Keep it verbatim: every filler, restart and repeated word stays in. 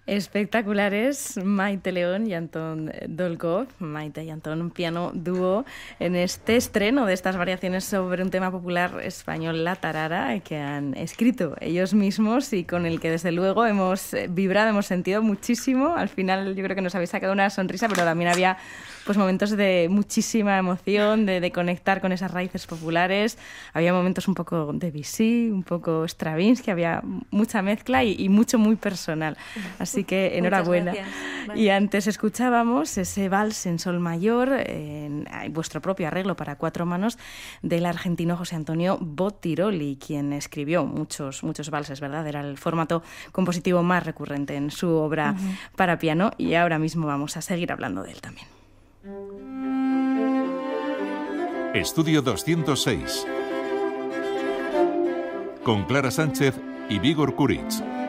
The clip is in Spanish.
Espectaculares, Maite León y Antón Dolgov, Maite y Antón, un piano dúo en este estreno de estas variaciones sobre un tema popular español, la tarara, que han escrito ellos mismos y con el que desde luego hemos vibrado, hemos sentido muchísimo. Al final yo creo que nos habéis sacado una sonrisa, pero también había pues momentos de muchísima emoción, de, de conectar con esas raíces populares. Había momentos un poco de Debussy, un poco Stravinsky, había mucha mezcla y, y mucho muy personal. Así que enhorabuena. Y antes escuchábamos ese vals en sol mayor, en, en vuestro propio arreglo para cuatro manos, del argentino José Antonio Bottiroli, quien escribió muchos, muchos valses, ¿verdad? Era el formato compositivo más recurrente en su obra uh-huh. para piano, y ahora mismo vamos a seguir hablando de él también. Estudio doscientos seis con Clara Sánchez y Vígor Kuric.